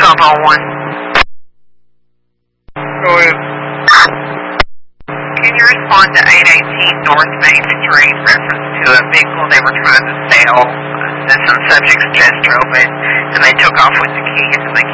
1201. Go ahead. Can you respond to 818 North Main Street, reference to a vehicle they were trying to sell? That some subjects just drove it, and they took off with the keys, and they